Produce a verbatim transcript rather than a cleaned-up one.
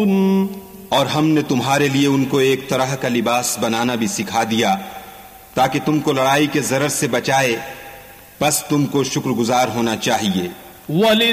और हमने तुम्हारे लिए उनको एक तरह का लिबास बनाना भी सिखा दिया ताकि तुमको लड़ाई के जरर से बचाए, बस तुमको शुक्रगुजार होना चाहिए।